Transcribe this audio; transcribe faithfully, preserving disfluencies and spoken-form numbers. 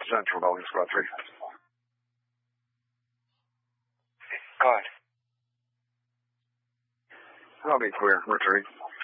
Central, Boeing Squad three. Go ahead. I'll be clear. Retreat.